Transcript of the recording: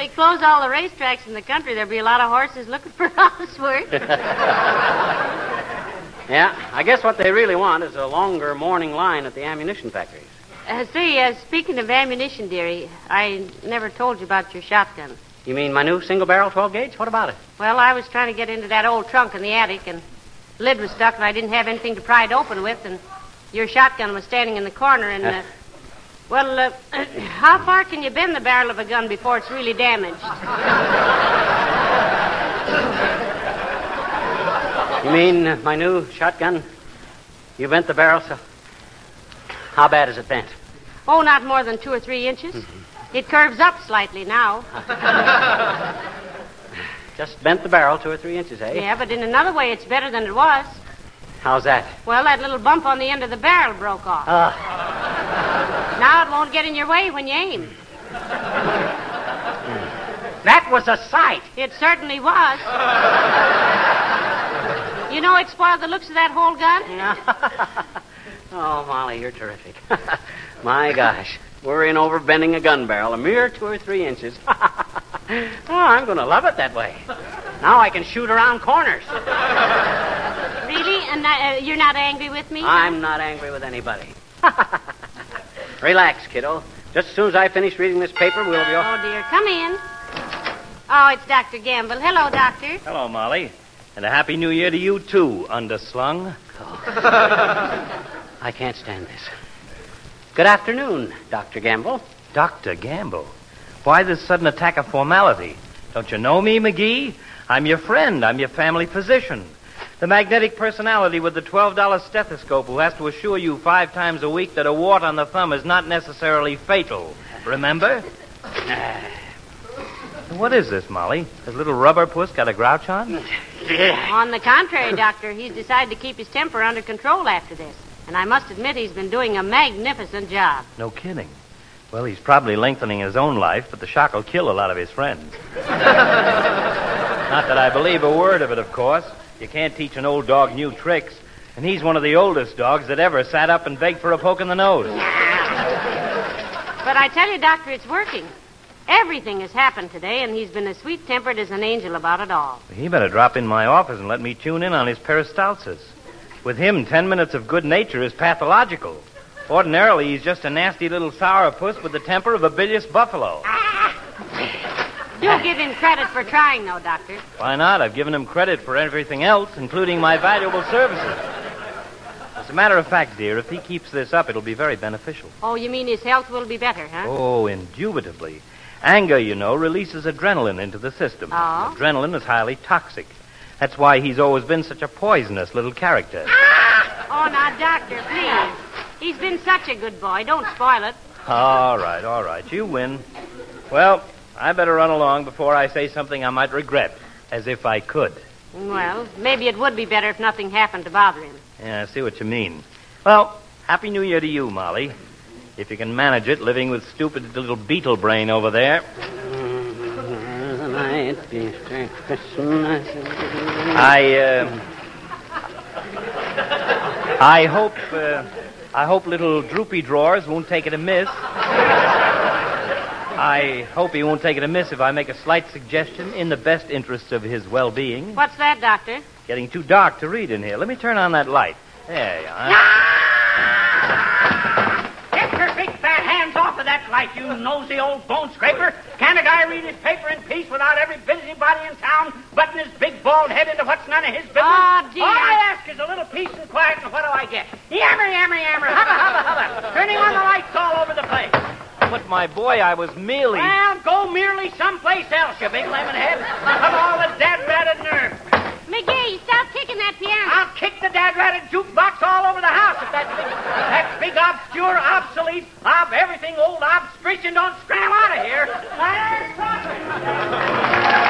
they close all the racetracks in the country, there'll be a lot of horses looking for housework. Yeah, I guess what they really want is a longer morning line at the ammunition factories. Speaking of ammunition, dearie, I never told you about your shotgun. You mean my new single-barrel 12-gauge? What about it? Well, I was trying to get into that old trunk in the attic, and the lid was stuck, and I didn't have anything to pry it open with, and your shotgun was standing in the corner, and, how far can you bend the barrel of a gun before it's really damaged? You mean my new shotgun? You bent the barrel, so... How bad is it bent? Oh, not more than 2 or 3 inches. Mm-hmm. It curves up slightly now. Just bent the barrel 2 or 3 inches, eh? Yeah, but in another way, it's better than it was. How's that? Well, that little bump on the end of the barrel broke off. Now it won't get in your way when you aim. That was a sight. It certainly was. You know, it spoiled the looks of that whole gun. Oh, Molly, you're terrific. My gosh. Worrying over bending a gun barrel a mere 2 or 3 inches. I'm going to love it that way. Now I can shoot around corners. Really? And you're not angry with me? I'm not angry with anybody. Relax, kiddo. Just as soon as I finish reading this paper, we'll be off. Oh, dear. Come in. Oh, it's Dr. Gamble. Hello, Doctor. Hello, Molly. And a Happy New Year to you, too, underslung. Oh. I can't stand this. Good afternoon, Dr. Gamble. Dr. Gamble? Why this sudden attack of formality? Don't you know me, McGee? I'm your friend. I'm your family physician. The magnetic personality with the $12 stethoscope who has to assure you 5 times a week that a wart on the thumb is not necessarily fatal. Remember? What is this, Molly? Has little rubber puss got a grouch on? On the contrary, Doctor, he's decided to keep his temper under control after this. And I must admit he's been doing a magnificent job. No kidding. Well, he's probably lengthening his own life, but the shock will kill a lot of his friends. Not that I believe a word of it, of course. You can't teach an old dog new tricks. And he's one of the oldest dogs that ever sat up and begged for a poke in the nose. But I tell you, Doctor, it's working. Everything has happened today, and he's been as sweet-tempered as an angel about it all. He better drop in my office and let me tune in on his peristalsis. With him, 10 minutes of good nature is pathological. Ordinarily, he's just a nasty little sourpuss with the temper of a bilious buffalo. Do give him credit for trying, though, Doctor. Why not? I've given him credit for everything else, including my valuable services. As a matter of fact, dear, if he keeps this up, it'll be very beneficial. Oh, you mean his health will be better, huh? Oh, indubitably. Anger, you know, releases adrenaline into the system. Oh? Adrenaline is highly toxic. That's why he's always been such a poisonous little character. Oh, now, Doctor, please. He's been such a good boy. Don't spoil it. All right. You win. Well, I better run along before I say something I might regret, as if I could. Well, maybe it would be better if nothing happened to bother him. Yeah, I see what you mean. Well, Happy New Year to you, Molly. If you can manage it, living with stupid little beetle brain over there. I hope little droopy drawers won't take it amiss. I hope he won't take it amiss if I make a slight suggestion in the best interests of his well-being. What's that, Doctor? Getting too dark to read in here. Let me turn on that light. There you are. Get your big fat hands off of that light, you nosy old bone scraper. Can't a guy read his paper in peace without every busybody in town butting his big bald head into what's none of his business? Oh, dear. All I ask is a little peace and quiet, and what do I get? Yammer, yammer, yammer, hubba, hubba, hubba. Turning on the lights all over the place. But, my boy, I was merely... Well, go merely someplace else, you big lemon head. Of all the dad-ratted nerve. McGee, stop kicking that piano. I'll kick the dad-ratted jukebox all over the house if that big obscure, obsolete, everything old obstrition don't scram out of here.